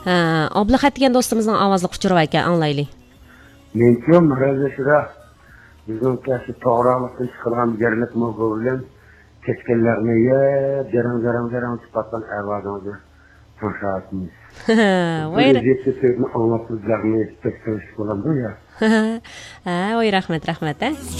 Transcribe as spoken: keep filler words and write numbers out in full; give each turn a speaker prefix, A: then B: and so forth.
A: Abla xat degan do'stimizning ovozi quchirib ekan, anglaylik.
B: Menkim razishra bizning kasi to'g'rilikdan chiqargan yerlik mo'g'ullar ketganlarni ye, jarang-jarang-jarang chiqargan avazini ko'rsatamiz.
A: Voy.
B: Biz anlatib bizlarni tekshirish bo'ladi ya.
A: Ha, voy rahmat, rahmat.